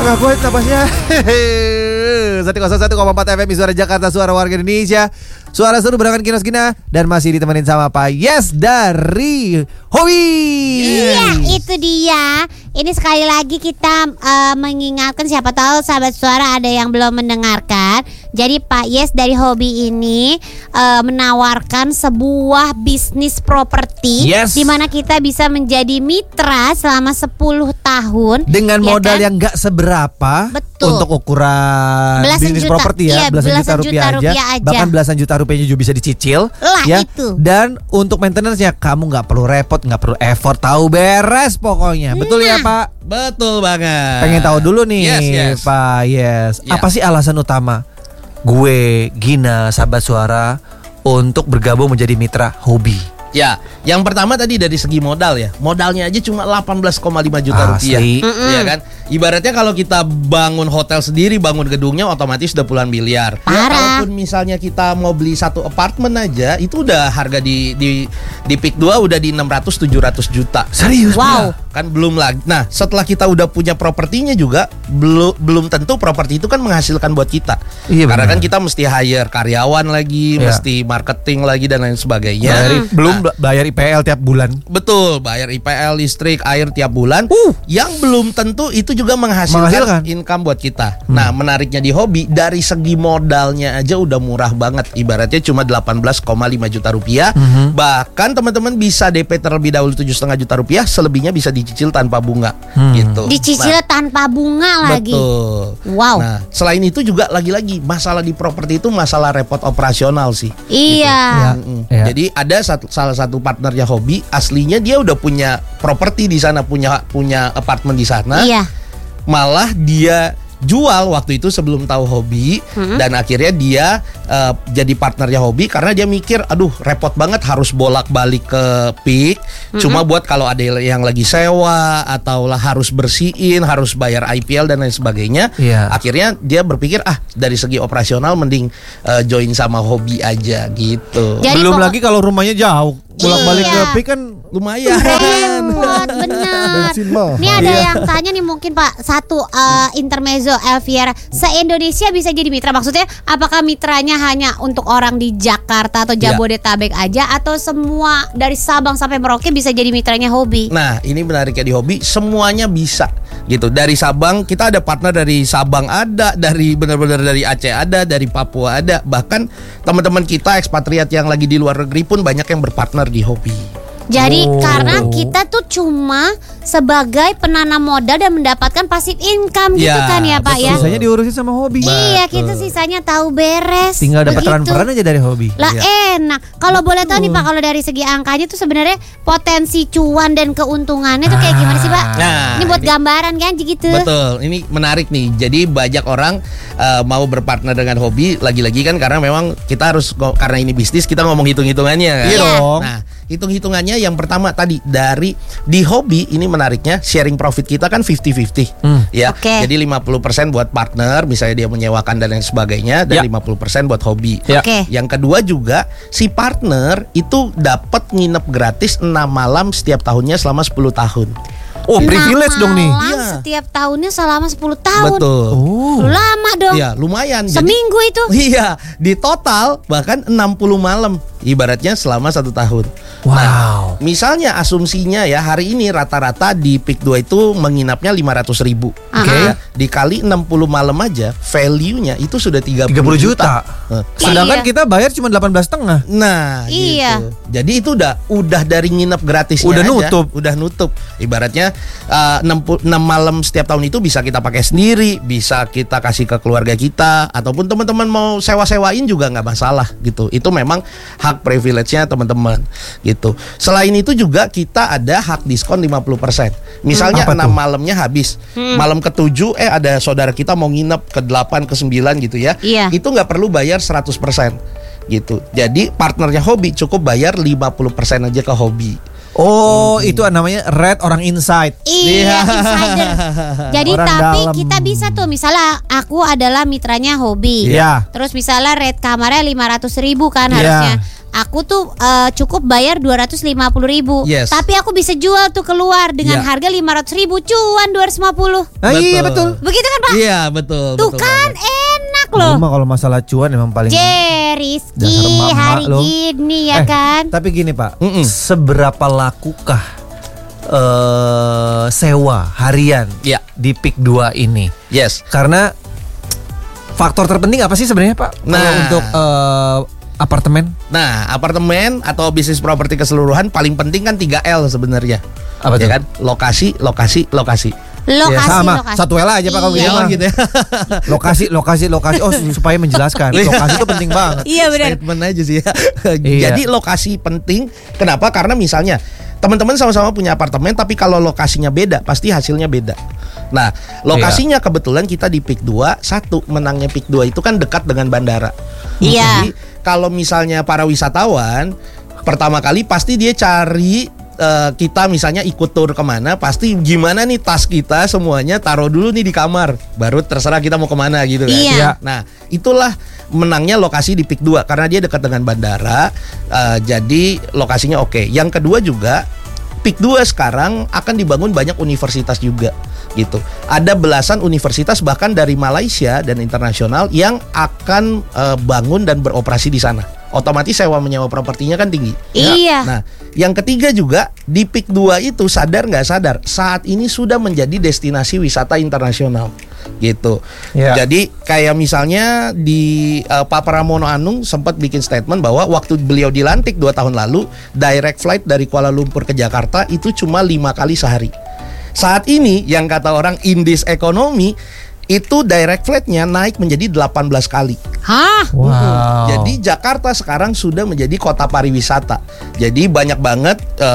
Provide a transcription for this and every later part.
Gak kuat napasnya. 101,4 FM Suara Jakarta, suara warga Indonesia. Suara seru barengan Kinos Gina. Dan masih ditemenin sama Pak Yes dari Hobi. Iya, itu dia. Ini sekali lagi kita mengingatkan, siapa tahu sahabat suara ada yang belum mendengarkan. Jadi Pak Yes dari Hobi ini menawarkan sebuah bisnis properti, di mana kita bisa menjadi mitra selama 10 tahun dengan modal yang gak seberapa. Betul. Untuk ukuran bisnis properti ya, belasan juta rupiah aja. Bahkan belasan juta rupiahnya juga bisa dicicil lah, ya. Itu. Dan untuk maintenance-nya kamu gak perlu repot, gak perlu effort, tahu beres pokoknya. Betul ya Pak? Betul banget. Pengen tahu dulu nih Yes. Pak Yes, apa sih alasan utama gue, Gina, sahabat suara untuk bergabung menjadi mitra Hobi? Ya, yang pertama tadi dari segi modal ya. Modalnya aja cuma 18,5 juta rupiah. Ya kan? Ibaratnya kalau kita bangun hotel sendiri, bangun gedungnya otomatis udah puluhan miliar. Ya, kalaupun misalnya kita mau beli satu apartemen aja, itu udah harga di Peak 2 udah di 600-700 juta. Serius? Wow. Kan belum lagi. Nah, setelah kita udah punya propertinya juga, belum tentu properti itu kan menghasilkan buat kita. Iya, karena benar. kan kita mesti hire karyawan lagi, mesti marketing lagi dan lain sebagainya. Belum bayar IPL tiap bulan. Betul, bayar IPL, listrik, air tiap bulan. Yang belum tentu itu juga menghasilkan income buat kita. Nah, menariknya di Hobi, dari segi modalnya aja udah murah banget. Ibaratnya cuma 18,5 juta rupiah. Bahkan teman-teman bisa DP terlebih dahulu 7,5 juta rupiah, selebihnya bisa dicicil tanpa bunga gitu. Dicicil tanpa bunga lagi. Betul. Wow. Nah, selain itu juga lagi-lagi masalah di properti itu masalah repot operasional sih. Iya. Gitu. Jadi ada salah satu partnernya Hobi, aslinya dia udah punya properti di sana, punya apartemen di sana. Iya. Malah dia jual waktu itu sebelum tahu Hobi, dan akhirnya dia jadi partnernya Hobi karena dia mikir, aduh repot banget harus bolak-balik ke Peak, cuma buat kalau ada yang lagi sewa atau lah harus bersihin, harus bayar IPL dan lain sebagainya. Akhirnya dia berpikir, dari segi operasional mending join sama Hobi aja gitu. Jadi belum lagi kalau rumahnya jauh, bolak-balik ke Peak kan lumayan. Repot, benar. Ini ada yang tanya nih mungkin Pak, satu intermezzo Elviera, se-Indonesia bisa jadi mitra, maksudnya apakah mitranya hanya untuk orang di Jakarta atau Jabodetabek aja, atau semua dari Sabang sampai Merauke bisa jadi mitranya Hobi? Nah, ini menariknya di Hobi, semuanya bisa gitu. Dari Sabang kita ada partner, dari Sabang ada, dari benar-benar dari Aceh ada, dari Papua ada, bahkan teman-teman kita ekspatriat yang lagi di luar negeri pun banyak yang berpartner di Hobi. Jadi karena kita tuh cuma sebagai penanam modal dan mendapatkan passive income gitu kan ya Pak ya. Sisanya diurusin sama Hobi. Iya, kita sisanya tahu beres. Tinggal dapat transferan aja dari Hobi. Lah enak. Kalau boleh tahu nih Pak, kalau dari segi angkanya tuh sebenarnya potensi cuan dan keuntungannya tuh kayak gimana sih Pak? Ini buat gambaran kan gitu. Betul, ini menarik nih. Jadi banyak orang mau berpartner dengan Hobi, lagi-lagi kan karena memang kita harus, karena ini bisnis kita ngomong hitung-hitungannya kan. Iya dong. Nah, hitung-hitungannya yang pertama tadi di Hobi ini menariknya sharing profit kita kan 50-50 ya. Jadi 50% buat partner, misalnya dia menyewakan dan lain sebagainya, dan 50% buat Hobi. Yang kedua juga si partner itu dapat nginep gratis 6 malam setiap tahunnya selama 10 tahun. Oh, privilege dong nih. Setiap tahunnya selama 10 tahun. Betul. Lama dong. Iya, lumayan. Seminggu itu. Iya, di total bahkan 60 malam. Ibaratnya selama 1 tahun. Wow. Nah, misalnya asumsinya ya, hari ini rata-rata di Peak 2 itu menginapnya 500.000. Ya, dikali 60 malam aja, value-nya itu sudah 30 juta. Sedangkan kita bayar cuma 18,5. Nah, gitu. Jadi itu udah dari nginep gratisnya udah nutup. Ibaratnya 6 malam setiap tahun itu bisa kita pakai sendiri, bisa kita kasih ke keluarga kita, ataupun teman-teman mau sewa-sewain juga nggak masalah gitu. Itu memang hak privilege-nya teman-teman gitu. Selain itu juga kita ada hak diskon 50%. Misalnya 6 malamnya habis, malam ke-7 ada saudara kita mau nginep ke-8 ke-9 gitu ya. Itu nggak perlu bayar 100% gitu. Jadi partnernya Hobi cukup bayar 50% aja ke Hobi. Oh, itu namanya red orang inside. Iya, insider. Jadi orang tapi dalam. kita bisa tuh, misalnya aku adalah mitranya Hobi. Terus misalnya red kamarnya 500.000 kan harusnya. Aku tuh cukup bayar 250.000. Tapi aku bisa jual tuh keluar dengan harga 500.000, cuan 250. Iya betul. Begitu kan Pak. Iya, betul. Tuh betul kan enak loh. Mama kalau masalah cuan emang paling Rizky hari loh. gini ya kan. Tapi gini Pak, seberapa lakukah sewa harian di Peak 2 ini? Yes. Karena faktor terpenting apa sih sebenarnya Pak? Kalau untuk apartemen? Nah, apartemen atau bisnis properti keseluruhan paling penting kan 3L sebenarnya. Apa ya tuh? kan? Lokasi, lokasi, lokasi. Ya, sama, satu L aja Pak kalau gitu mah. Gitu ya. Lokasi. Oh, supaya menjelaskan. Lokasi itu penting banget. Iya benar. Statement aja sih ya. Jadi lokasi penting. Kenapa? Karena misalnya teman-teman sama-sama punya apartemen, tapi kalau lokasinya beda, pasti hasilnya beda. Nah, lokasinya kebetulan kita di Peak 2. Satu, menangnya Peak 2 itu kan dekat dengan bandara. Iya. Jadi kalau misalnya para wisatawan pertama kali pasti dia cari kita misalnya ikut tur kemana, pasti gimana nih tas kita semuanya taruh dulu nih di kamar, baru terserah kita mau kemana gitu kan. Iya. Nah, itulah menangnya lokasi di Peak 2 karena dia dekat dengan bandara, jadi lokasinya oke. Yang kedua juga Peak 2 sekarang akan dibangun banyak universitas juga gitu. Ada belasan universitas bahkan dari Malaysia dan internasional yang akan bangun dan beroperasi di sana. Otomatis sewa menyewa propertinya kan tinggi. Iya. Nah, yang ketiga juga di Peak 2 itu sadar nggak sadar saat ini sudah menjadi destinasi wisata internasional gitu. Jadi kayak misalnya di Pak Pramono Anung sempat bikin statement bahwa waktu beliau dilantik 2 tahun lalu, direct flight dari Kuala Lumpur ke Jakarta itu cuma 5 kali sehari. Saat ini yang kata orang indis ekonomi itu direct flight-nya naik menjadi 18 kali. Hah? Wow. Jadi Jakarta sekarang sudah menjadi kota pariwisata. Jadi banyak banget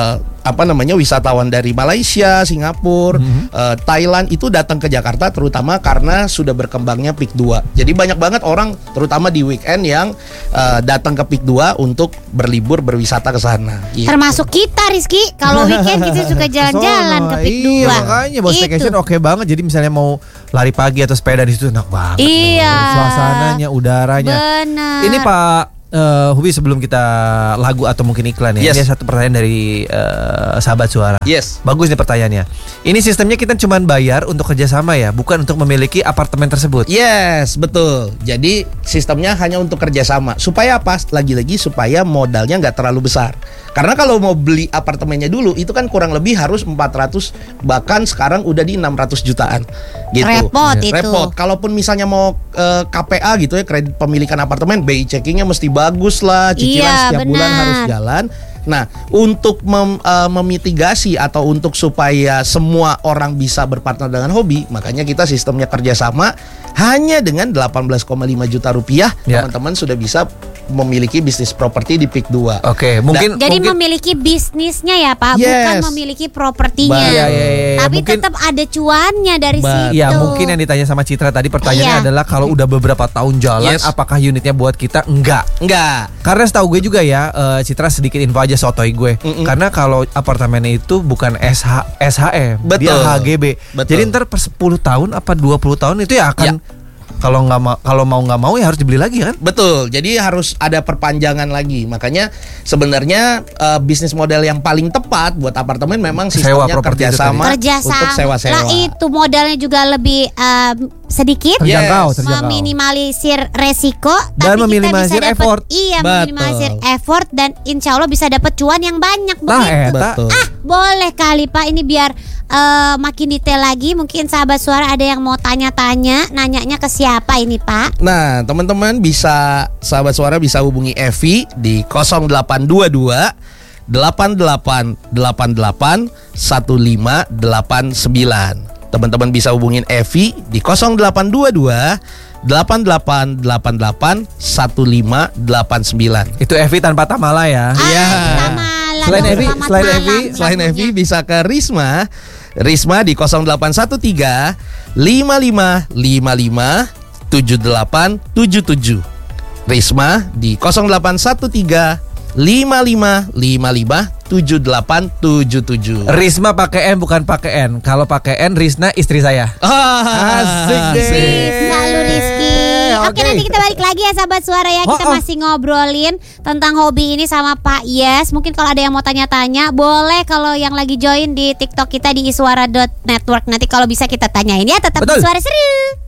wisatawan dari Malaysia, Singapura, Thailand itu datang ke Jakarta terutama karena sudah berkembangnya Peak 2. Jadi banyak banget orang terutama di weekend yang datang ke Peak 2 untuk berlibur berwisata ke sana. Gitu. Termasuk kita Rizky, kalau weekend kita suka jalan-jalan ke Peak 2. Iya, makanya Bos Staycation oke banget. Jadi misalnya mau lari pagi atau sepeda di situ enak banget. Iya. Suasananya, udaranya. Benar. Ini Pak Hubi sebelum kita lagu atau mungkin iklan ya. Ini satu pertanyaan dari sahabat suara. Yes. Bagus nih pertanyaannya. Ini sistemnya kita cuma bayar untuk kerjasama ya, bukan untuk memiliki apartemen tersebut. Yes, betul. Jadi sistemnya hanya untuk kerjasama. Supaya apa? Lagi-lagi supaya modalnya nggak terlalu besar. Karena kalau mau beli apartemennya dulu itu kan kurang lebih harus 400, bahkan sekarang udah di 600 jutaan gitu. Repot itu. Repot. Kalaupun misalnya mau KPA gitu ya, kredit pemilikan apartemen, BI checkingnya mesti bagus lah, cicilan setiap bulan harus jalan. Nah, untuk memitigasi atau untuk supaya semua orang bisa berpartner dengan hobi, makanya kita sistemnya kerjasama hanya dengan 18,5 juta rupiah, teman-teman sudah bisa memiliki bisnis properti di Peak 2. Oke, mungkin jadi memiliki bisnisnya ya Pak, bukan memiliki propertinya. Tapi tetap ada cuannya dari situ. Ya, mungkin yang ditanya sama Citra tadi pertanyaannya adalah kalau udah beberapa tahun jalan, apakah unitnya buat kita? Enggak. Karena setahu gue juga ya, Citra sedikit info aja sotoy gue. Karena kalau apartemennya itu bukan SHM, dia HGB. Jadi ntar per 10 tahun apa 20 tahun itu ya akan kalau mau nggak mau ya harus dibeli lagi kan? Betul. Jadi harus ada perpanjangan lagi. Makanya sebenarnya bisnis model yang paling tepat buat apartemen memang sistemnya kerjasama untuk sewa-sewa. Nah itu modalnya juga lebih sedikit, terjangkau. Meminimalisir resiko dan meminimalisir effort. Iya, meminimalisir effort dan insya Allah bisa dapat cuan yang banyak. Betul. Boleh kali Pak, ini biar makin detail lagi. Mungkin sahabat suara ada yang mau tanya-tanya, nanyanya ke siapa ini Pak? Nah teman-teman bisa, sahabat suara bisa hubungi Evi di 0822 8888 1589. Teman-teman bisa hubungin Evi di 0822 8888 1589. Itu Evi tanpa tamala ya. Iya. Selain Evi bisa ke Risma di 0813 5555 7877. Risma di 0813 5555 7877. Risma pakai M bukan pakai N. Kalau pakai N, Risna istri saya. Asik deh. Selalu Rizky. Oke, nanti kita balik lagi ya sahabat suara ya. Kita masih ngobrolin tentang hobi ini sama Pak Yes. Mungkin kalau ada yang mau tanya-tanya, boleh kalau yang lagi join di TikTok kita di iswara.network. Nanti kalau bisa kita tanyain ya. Tetap di Suara Seru.